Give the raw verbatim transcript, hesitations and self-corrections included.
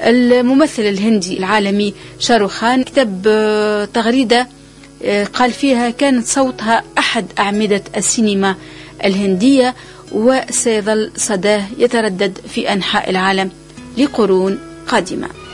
الممثل الهندي العالمي شاروخ خان كتب تغريدة قال فيها كانت صوتها أحد أعمدة السينما الهندية، وسيظل صداه يتردد في أنحاء العالم لقرون قادمة.